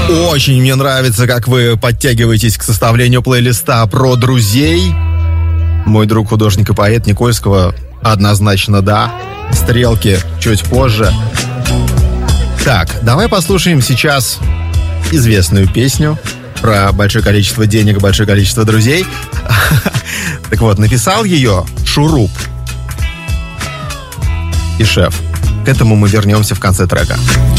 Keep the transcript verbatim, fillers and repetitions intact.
Очень мне нравится, как вы подтягиваетесь к составлению плейлиста про друзей. Мой друг художник и поэт Никольского однозначно да. Стрелки чуть позже. Так, давай послушаем сейчас известную песню про большое количество денег, большое количество друзей. Так вот, написал ее Шуруп и Шеф. К этому мы вернемся в конце трека.